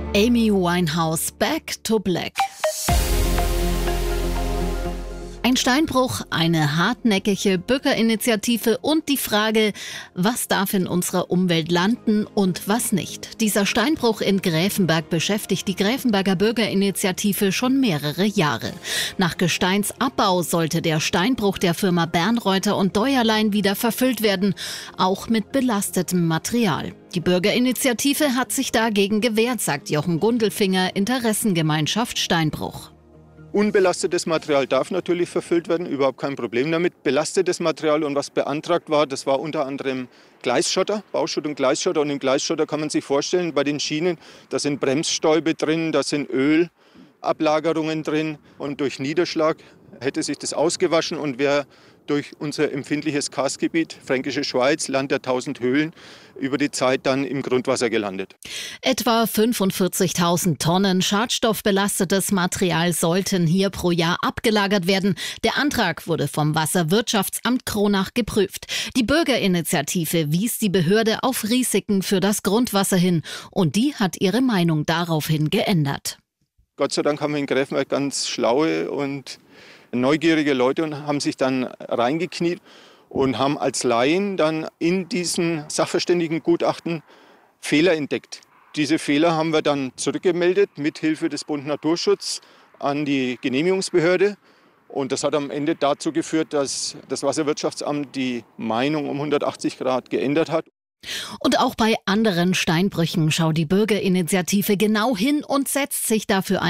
Amy Winehouse, Back to Black. Ein Steinbruch, eine hartnäckige Bürgerinitiative und die Frage, was darf in unserer Umwelt landen und was nicht. Dieser Steinbruch in Gräfenberg beschäftigt die Gräfenberger Bürgerinitiative schon mehrere Jahre. Nach Gesteinsabbau sollte der Steinbruch der Firma Bärnreuter und Däuerlein wieder verfüllt werden, auch mit belastetem Material. Die Bürgerinitiative hat sich dagegen gewehrt, sagt Jochen Gundelfinger, Interessengemeinschaft Steinbruch. Unbelastetes Material darf natürlich verfüllt werden, überhaupt kein Problem damit. Belastetes Material und was beantragt war, das war unter anderem Gleisschotter, Bauschutt und Gleisschotter. Und im Gleisschotter kann man sich vorstellen, bei den Schienen, da sind Bremsstäube drin, da sind Ölablagerungen drin. Und durch Niederschlag hätte sich das ausgewaschen und wäre durch unser empfindliches Karstgebiet, Fränkische Schweiz, Land der 1000 Höhlen, über die Zeit dann im Grundwasser gelandet. Etwa 45.000 Tonnen schadstoffbelastetes Material sollten hier pro Jahr abgelagert werden. Der Antrag wurde vom Wasserwirtschaftsamt Kronach geprüft. Die Bürgerinitiative wies die Behörde auf Risiken für das Grundwasser hin und die hat ihre Meinung daraufhin geändert. Gott sei Dank haben wir in Gräfenberg ganz schlaue und neugierige Leute und haben sich dann reingekniet und haben als Laien dann in diesen Sachverständigengutachten Fehler entdeckt. Diese Fehler haben wir dann zurückgemeldet mit Hilfe des Bund Naturschutz an die Genehmigungsbehörde. Und das hat am Ende dazu geführt, dass das Wasserwirtschaftsamt die Meinung um 180 Grad geändert hat. Und auch bei anderen Steinbrüchen schaut die Bürgerinitiative genau hin und setzt sich dafür ein,